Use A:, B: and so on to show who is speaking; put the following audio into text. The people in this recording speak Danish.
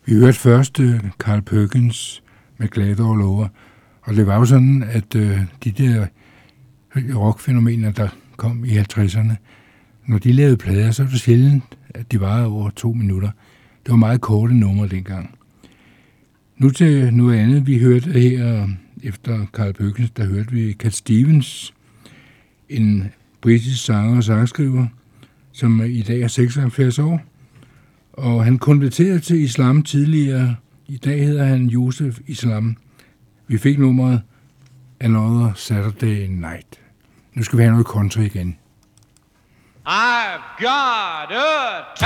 A: Vi hørte først Carl Perkins med Glad All Over, og det var jo sådan, at de der rockfænomener, der kom i 50'erne, når de lavede plader, så var det sjældent, at de var over 2 minutter. Det var meget korte numre dengang. Nu til noget andet, vi hørte her efter Carl Perkins, der hørte vi Cat Stevens, en britisk sanger og sangskriver, som i dag er 76 år. Og han konverterede til islam tidligere. I dag hedder han Yusuf Islam. Vi fik nummeret Another Saturday Night. Nu skal vi have noget country igen.
B: I've got a